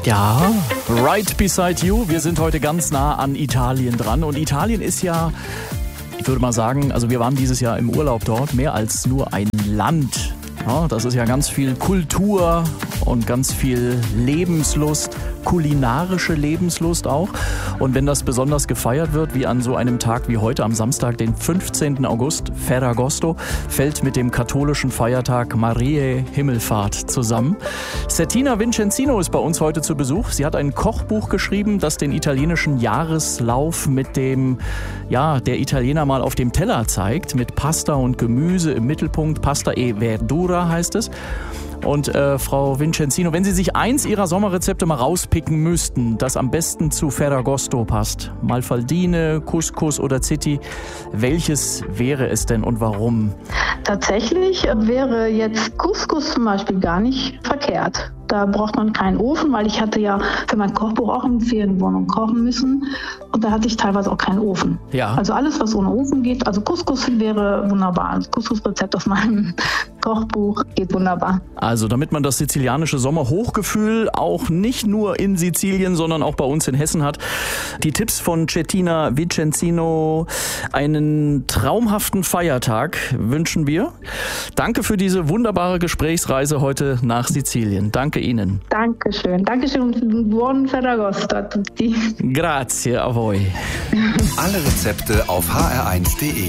Ja, right beside you. Wir sind heute ganz nah an Italien dran. Und Italien ist ja, ich würde mal sagen, also wir waren dieses Jahr im Urlaub dort, mehr als nur ein Land. Ja, das ist ja ganz viel Kultur und ganz viel Lebenslust, kulinarische Lebenslust auch. Und wenn das besonders gefeiert wird, wie an so einem Tag wie heute am Samstag, den 15. August, Ferragosto, fällt mit dem katholischen Feiertag Mariä Himmelfahrt zusammen. Settina Vincenzino ist bei uns heute zu Besuch. Sie hat ein Kochbuch geschrieben, das den italienischen Jahreslauf mit dem, ja, der Italiener mal auf dem Teller zeigt, mit Pasta und Gemüse im Mittelpunkt. Pasta e verdura heißt es. Und Frau Vincenzino, wenn Sie sich eins Ihrer Sommerrezepte mal rauspicken müssten, das am besten zu Ferragosto passt, Malfaldine, Couscous oder Zitti, welches wäre es denn und warum? Tatsächlich wäre jetzt Couscous zum Beispiel gar nicht verkehrt. Da braucht man keinen Ofen, weil ich hatte ja für mein Kochbuch auch in Ferienwohnung kochen müssen und da hatte ich teilweise auch keinen Ofen. Ja. Also alles, was ohne Ofen geht, also Couscous wäre wunderbar. Das Couscous-Rezept aus meinem Kochbuch geht wunderbar. Also damit man das sizilianische Sommerhochgefühl auch nicht nur in Sizilien, sondern auch bei uns in Hessen hat. Die Tipps von Settina Vincenzino, einen traumhaften Feiertag wünschen wir. Danke für diese wunderbare Gesprächsreise heute nach Sizilien. Danke Ihnen. Dankeschön. Dankeschön und buon Ferragosto a tutti. Grazie a voi. Alle Rezepte auf hr1.de.